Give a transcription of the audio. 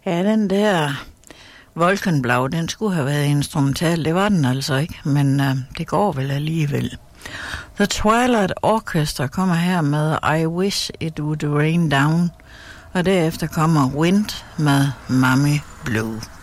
Ja, den der Wolkenblau, den skulle have været instrumental. Det var den altså ikke, men det går vel alligevel. The Twilight Orchestra kommer her med I Wish It Would Rain Down, og derefter kommer Wind med Mommy Blue.